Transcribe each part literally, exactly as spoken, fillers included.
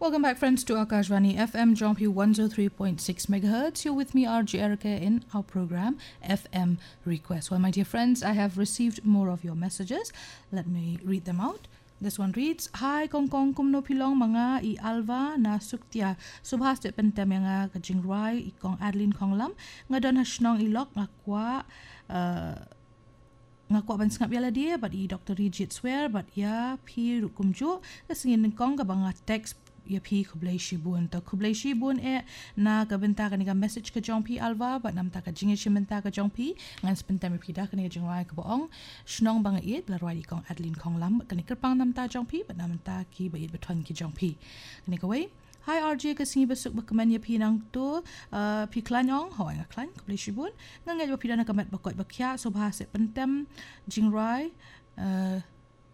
Welcome back, friends, to Akashvani F M Jompi one oh three point six megahertz. You're with me, R J Erica, in our program F M Request. Well, my dear friends, I have received more of your messages. Let me read them out. This one reads, Hi, kong kong kumno pilong mga i Alva na suktia subhas de pentem nga kajingrai ikong Adeline Konglam nga don hasnong ilok nga kwa uh, nga kwa ban sngap yala dia but i Doctor Rigid swear but ya pi rukumjo kasingin kong kabang text ya pi kublai shibun to kublai shibun e na kabenta ka ni message ka jongpi alva but nam ta ka jingi shimenta ka jongpi ngan spenta mi pida ka ni jingwai ka boong shnong bang it la roi kong Adeline Konglam ka ni kerpang nam ta jongpi but nam ta ki ba it betwan ki jongpi ni ka wei Hi R J kasi besuk bakaman ya pinang tu uh, pi klanyong ho nga klan kublai shibun ngan ngai pida na kamat bakot bakya so bahasa pentem jingrai uh,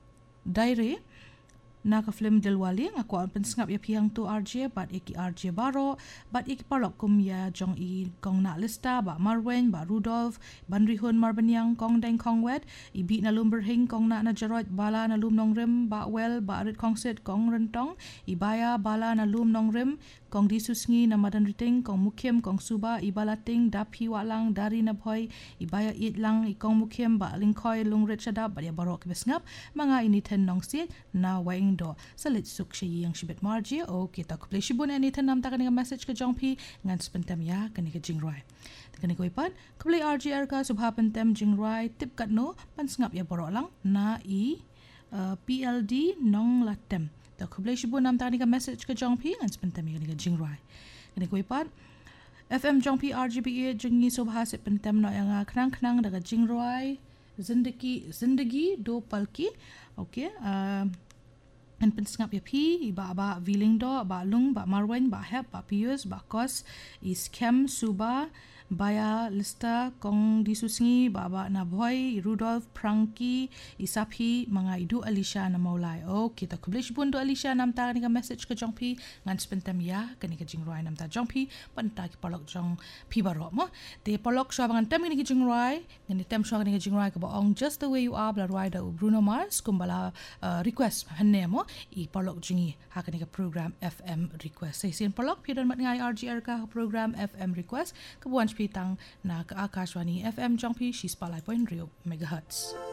diary Naka film Dilwali nga ko ang pensngap ya pihang tu R J but iki R J baro but iki parlok kum ya jong i kong na lista ba Marwen ba Rudolph banrihun marbanyang kong deng kong wed ibi na lumberhing kong na na jarot bala na lum nong rim ba well ba arit kong set kong rentong ibaya bala na lum nong rim kong disusngi na madan riting kong mukim kong suba ibalating dapi walang dari na boy ibaya it lang ikong mukim ba lingkoy lungrit sadap ba ya barok besngap mga initen nong sit na waing do salit suk siya yang shibet marji o kita kuplay shibun anitan nam ta kaniga message ka jongpi ngan spentem ya kaniga jingrai kani ko ipan kuplay R J R ka subhapen tem jingrai tip kat no pansngap ya borok lang na i uh, P L D nong latem ta kuplay shibun nam ta kaniga message ka jongpi ngan spentem ya kaniga jingrai kani ko ipan F M jongpi R G B A jingi subhasip pentem no yang knang knang daga jingrai zindagi zindagi do palki okay uh, and pensngap ya pi iba ba viling do ba lung ba marwen ba hep ba pius ba kos is kem suba baya lista kong disusngi ba ba na boy Rudolph Pranki isapi mga idu Alicia na maulay o kita kublish bun do Alicia nam ta ni message ka jongpi ngan spentem ya kani ka jingrai nam ta jongpi panta ki palok jong pi baro mo te palok sha bangan tem ni ki jingrai ni tem sha ni ki jingrai ka ba ong just the way you are bla rider Bruno Mars kumbala uh, request hanne mo i palok jingi ha kani ka program F M Request say sin palok pi dan mat ngai R G R ka program F M Request ka buan pitang na ka Akashvani F M Jongpi she's palai point zero megahertz.